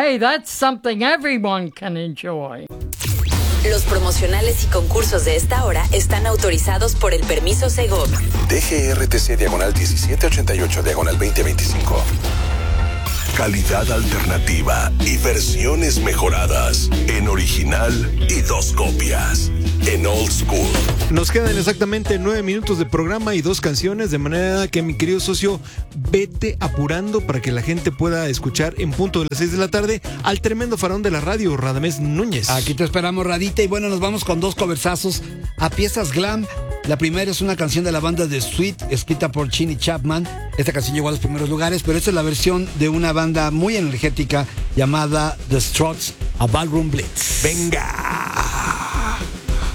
Hey, that's something everyone can enjoy. Los promocionales y concursos de esta hora están autorizados por el permiso Segov. DGRTC /1788/2025. Calidad alternativa y versiones mejoradas en original y 2 copias en Old School. Nos quedan exactamente 9 minutos de programa y 2 canciones, de manera que, mi querido socio, vete apurando para que la gente pueda escuchar en punto de las 6 de la tarde al tremendo farón de la radio, Radamés Núñez. Aquí te esperamos, Radita, y bueno, nos vamos con 2 coversazos a piezas glam. La primera es una canción de la banda The Sweet, escrita por Chini Chapman. Esta canción llegó a los primeros lugares, pero esta es la versión de una banda muy energética llamada The Strokes, a Ballroom Blitz. ¡Venga!